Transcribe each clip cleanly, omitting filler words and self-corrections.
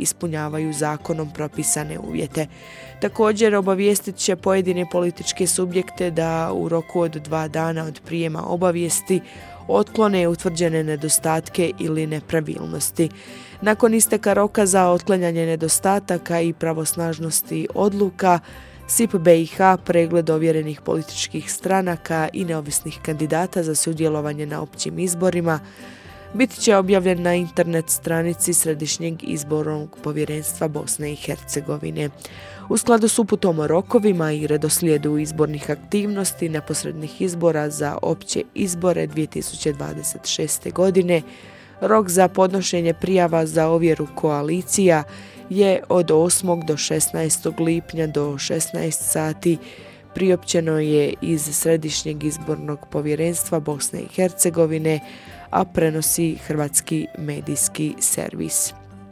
ispunjavaju zakonom propisane uvjete. Također obavijestit će pojedine političke subjekte da u roku od 2 dana od prijema obavijesti otklone utvrđene nedostatke ili nepravilnosti. Nakon isteka roka za otklanjanje nedostataka i pravosnažnosti odluka, SIP BiH pregled ovjerenih političkih stranaka i neovisnih kandidata za sudjelovanje na općim izborima biti će objavljen na internet stranici Središnjeg izbornog povjerenstva Bosne i Hercegovine. U skladu s uputom o rokovima i redoslijedu izbornih aktivnosti neposrednih izbora za opće izbore 2026. godine, rok za podnošenje prijava za ovjeru koalicija je od 8. do 16. lipnja do 16 sati. Priopćeno je iz Središnjeg izbornog povjerenstva Bosne i Hercegovine, a prenosi Hrvatski medijski servis.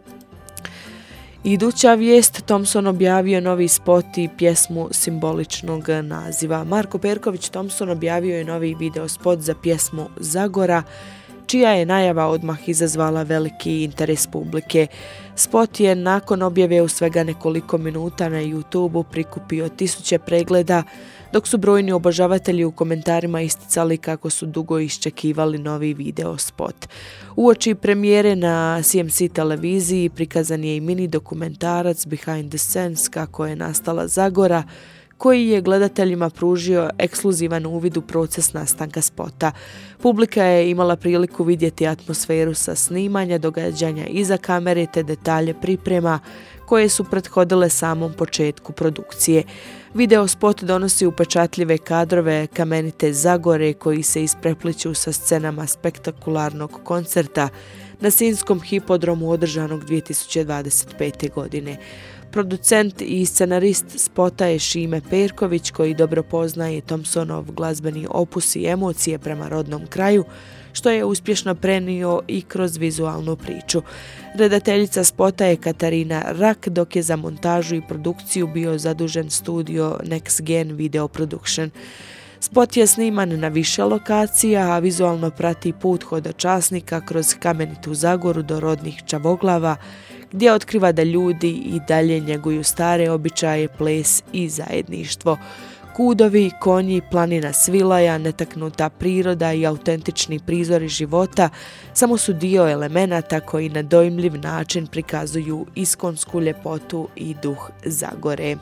Iduća vijest, Thompson objavio novi spot i pjesmu simboličnog naziva. Marko Perković Thompson objavio je novi video spot za pjesmu Zagora, čija je najava odmah izazvala veliki interes publike. Spot je nakon objave u svega nekoliko minuta na YouTubeu prikupio 1000 pregleda, dok su brojni obožavatelji u komentarima isticali kako su dugo iščekivali novi video spot. Uoči premijere na CMC televiziji prikazan je i mini dokumentarac Behind the Scenes kako je nastala Zagora, koji je gledateljima pružio ekskluzivan uvid u proces nastanka spota. Publika je imala priliku vidjeti atmosferu sa snimanja, događanja iza kamere te detalje priprema koje su prethodile samom početku produkcije. Video spot donosi upečatljive kadrove kamenite Zagore koji se isprepliću sa scenama spektakularnog koncerta na Sinjskom hipodromu održanog 2025. godine. Producent i scenarist spota je Šime Perković, koji dobro poznaje Thompsonov glazbeni opus i emocije prema rodnom kraju, što je uspješno prenio i kroz vizualnu priču. Redateljica spota je Katarina Rak, dok je za montažu i produkciju bio zadužen studio Next Gen Video Production. Spot je sniman na više lokacija, a vizualno prati put hodočasnika kroz kamenitu Zagoru do rodnih Čavoglava, gdje otkriva da ljudi i dalje njeguju stare običaje, ples i zajedništvo. Kudovi, konji, planina Svilaja, netaknuta priroda i autentični prizori života samo su dio elemenata koji na dojmljiv način prikazuju iskonsku ljepotu i duh Zagore.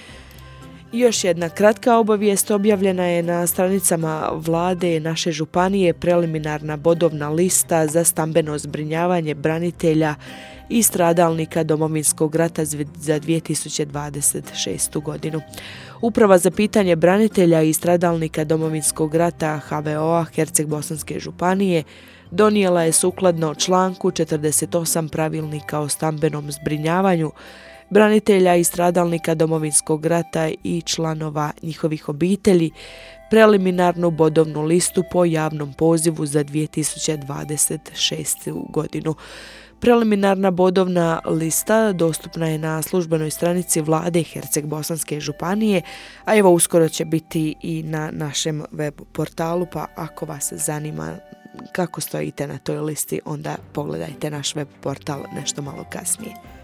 Još jedna kratka obavijest objavljena je na stranicama vlade naše županije preliminarna bodovna lista za stambeno zbrinjavanje branitelja i stradalnika Domovinskog rata za 2026. godinu. Uprava za pitanje branitelja i stradalnika Domovinskog rata HVO-a Herceg-Bosanske županije donijela je sukladno članku 48 pravilnika o stambenom zbrinjavanju branitelja i stradalnika Domovinskog rata i članova njihovih obitelji preliminarnu bodovnu listu po javnom pozivu za 2026. godinu. Preliminarna bodovna lista dostupna je na službenoj stranici vlade Herceg-Bosanske županije, a evo uskoro će biti i na našem web portalu, pa ako vas zanima kako stojite na toj listi, onda pogledajte naš web portal nešto malo kasnije.